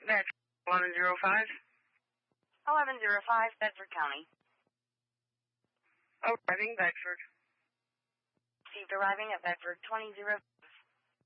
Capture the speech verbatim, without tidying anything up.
That's eleven zero five. eleven zero five, Bedford County. Oh, arriving Bedford. Received arriving at Bedford twenty zero.